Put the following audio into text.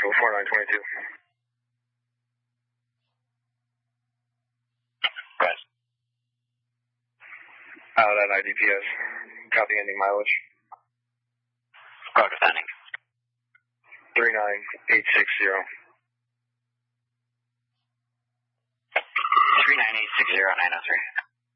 Central 4922. Press. Out at IDPS. Copy ending mileage. Roger, standing. 39860. 39860, 903.